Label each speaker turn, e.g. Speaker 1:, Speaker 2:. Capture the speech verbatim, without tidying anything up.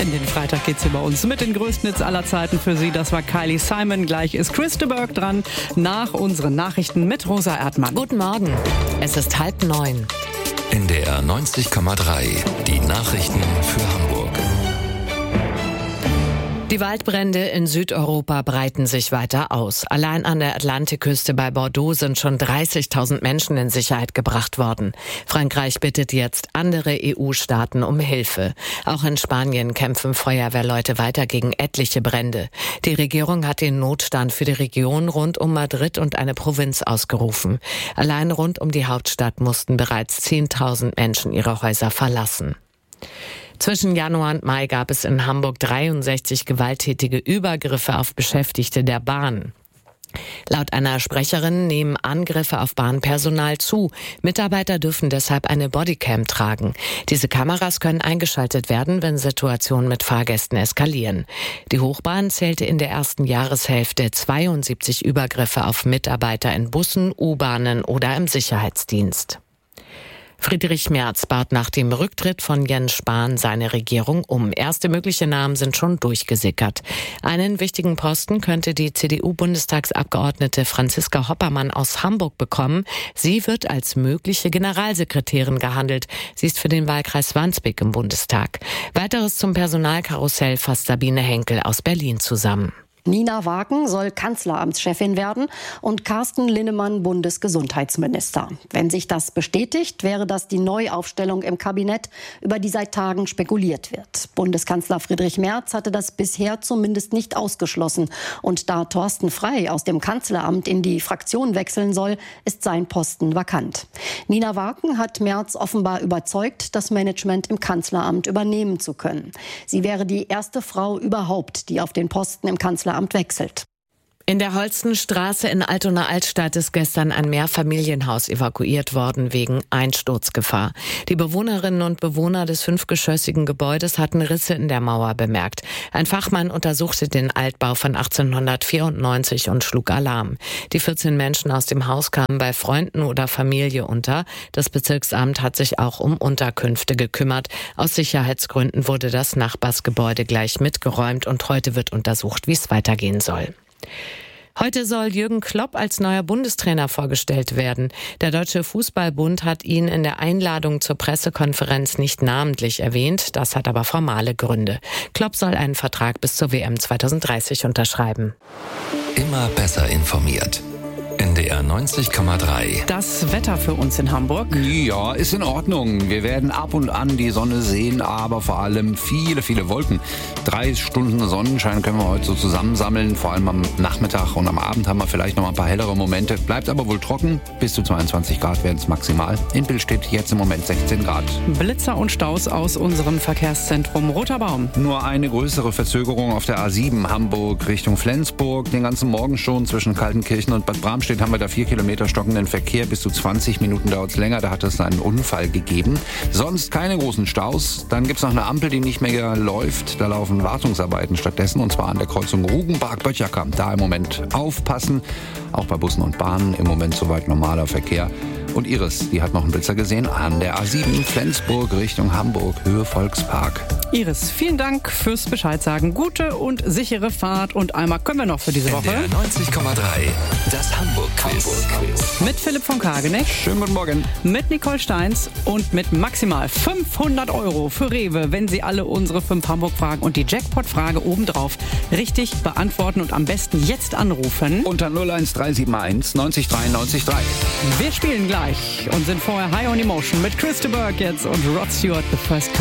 Speaker 1: In den Freitag geht's hier bei uns mit den größten Hits aller Zeiten für Sie. Das war Kylie Simon. Gleich ist Chris de Burgh dran nach unseren Nachrichten mit Rosa Erdmann.
Speaker 2: Guten Morgen. Es ist halb neun.
Speaker 3: N D R neunzig Komma drei. Die Nachrichten für Hamburg.
Speaker 2: Die Waldbrände in Südeuropa breiten sich weiter aus. Allein an der Atlantikküste bei Bordeaux sind schon dreißigtausend Menschen in Sicherheit gebracht worden. Frankreich bittet jetzt andere E U-Staaten um Hilfe. Auch in Spanien kämpfen Feuerwehrleute weiter gegen etliche Brände. Die Regierung hat den Notstand für die Region rund um Madrid und eine Provinz ausgerufen. Allein rund um die Hauptstadt mussten bereits zehntausend Menschen ihre Häuser verlassen. Zwischen Januar und Mai gab es in Hamburg dreiundsechzig gewalttätige Übergriffe auf Beschäftigte der Bahn. Laut einer Sprecherin nehmen Angriffe auf Bahnpersonal zu. Mitarbeiter dürfen deshalb eine Bodycam tragen. Diese Kameras können eingeschaltet werden, wenn Situationen mit Fahrgästen eskalieren. Die Hochbahn zählte in der ersten Jahreshälfte zweiundsiebzig Übergriffe auf Mitarbeiter in Bussen, U-Bahnen oder im Sicherheitsdienst. Friedrich Merz baut nach dem Rücktritt von Jens Spahn seine Regierung um. Erste mögliche Namen sind schon durchgesickert. Einen wichtigen Posten könnte die C D U-Bundestagsabgeordnete Franziska Hoppermann aus Hamburg bekommen. Sie wird als mögliche Generalsekretärin gehandelt. Sie ist für den Wahlkreis Wandsbek im Bundestag. Weiteres zum Personalkarussell fasst Sabine Henkel aus Berlin zusammen.
Speaker 4: Nina Wagen soll Kanzleramtschefin werden und Carsten Linnemann Bundesgesundheitsminister. Wenn sich das bestätigt, wäre das die Neuaufstellung im Kabinett, über die seit Tagen spekuliert wird. Bundeskanzler Friedrich Merz hatte das bisher zumindest nicht ausgeschlossen. Und da Thorsten Frey aus dem Kanzleramt in die Fraktion wechseln soll, ist sein Posten vakant. Nina Wagen hat Merz offenbar überzeugt, das Management im Kanzleramt übernehmen zu können. Sie wäre die erste Frau überhaupt, die auf den Posten im Kanzleramt wechselt.
Speaker 2: In der Holstenstraße in Altona Altstadt ist gestern ein Mehrfamilienhaus evakuiert worden wegen Einsturzgefahr. Die Bewohnerinnen und Bewohner des fünfgeschossigen Gebäudes hatten Risse in der Mauer bemerkt. Ein Fachmann untersuchte den Altbau von achtzehnhundertvierundneunzig und schlug Alarm. Die vierzehn Menschen aus dem Haus kamen bei Freunden oder Familie unter. Das Bezirksamt hat sich auch um Unterkünfte gekümmert. Aus Sicherheitsgründen wurde das Nachbarsgebäude gleich mitgeräumt und heute wird untersucht, wie es weitergehen soll. Heute soll Jürgen Klopp als neuer Bundestrainer vorgestellt werden. Der Deutsche Fußballbund hat ihn in der Einladung zur Pressekonferenz nicht namentlich erwähnt. Das hat aber formale Gründe. Klopp soll einen Vertrag bis zur W M zweitausenddreißig unterschreiben.
Speaker 3: Immer besser informiert. N D R neunzig Komma drei.
Speaker 1: Das Wetter für uns in Hamburg.
Speaker 5: Ja, ist in Ordnung. Wir werden ab und an die Sonne sehen, aber vor allem viele, viele Wolken. Drei Stunden Sonnenschein können wir heute so zusammensammeln. Vor allem am Nachmittag und am Abend haben wir vielleicht noch mal ein paar hellere Momente. Bleibt aber wohl trocken. Bis zu zweiundzwanzig Grad werden es maximal. In Bild steht jetzt im Moment sechzehn Grad.
Speaker 1: Blitzer und Staus aus unserem Verkehrszentrum Roter Baum.
Speaker 5: Nur eine größere Verzögerung auf der A sieben Hamburg Richtung Flensburg. Den ganzen Morgen schon zwischen Kaltenkirchen und Bad Bramstedt haben wir da vier Kilometer stockenden Verkehr. Bis zu zwanzig Minuten dauert es länger. Da hat es einen Unfall gegeben. Sonst keine großen Staus. Dann gibt es noch eine Ampel, die nicht mehr läuft. Da laufen Wartungsarbeiten stattdessen. Und zwar an der Kreuzung Rugenbach-Böttcherkamp. Da im Moment aufpassen. Auch bei Bussen und Bahnen im Moment soweit normaler Verkehr. Und Iris, die hat noch einen Blitzer gesehen an der A sieben Flensburg Richtung Hamburg, Höhe Volkspark.
Speaker 1: Iris, vielen Dank fürs Bescheid sagen. Gute und sichere Fahrt. Und einmal können wir noch für diese Woche.
Speaker 3: N D R neunzig Komma drei. Das Hamburg-Quiz. Hamburg
Speaker 1: mit Philipp von Kageneck.
Speaker 5: Schönen guten Morgen.
Speaker 1: Mit Nicole Steins und mit maximal fünfhundert Euro für Rewe, wenn Sie alle unsere fünf Hamburg-Fragen und die Jackpot-Frage obendrauf richtig beantworten und am besten jetzt anrufen.
Speaker 5: Unter null eins drei sieben eins neunzig drei neunzig drei.
Speaker 1: Wir spielen gleich und sind vorher High on Emotion mit Chris de Burgh jetzt und Rod Stewart, The First Cut.